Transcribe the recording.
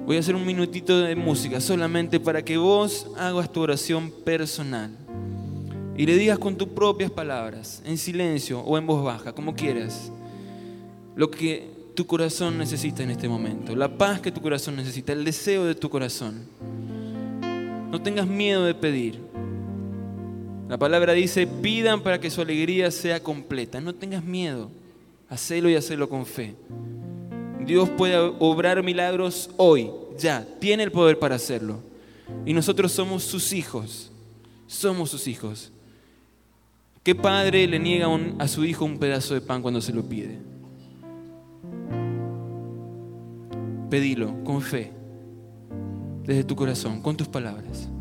Voy a hacer un minutito de música solamente para que vos hagas tu oración personal y le digas con tus propias palabras, en silencio o en voz baja, como quieras, lo que tu corazón necesita en este momento, la paz que tu corazón necesita, el deseo de tu corazón. No tengas miedo de pedir. La palabra dice: pidan para que su alegría sea completa. No tengas miedo, hacelo y hacelo con fe. Dios puede obrar milagros hoy, ya, tiene el poder para hacerlo. Y nosotros somos sus hijos, somos sus hijos. ¿Qué padre le niega a su hijo un pedazo de pan cuando se lo pide? Pedilo con fe, desde tu corazón, con tus palabras.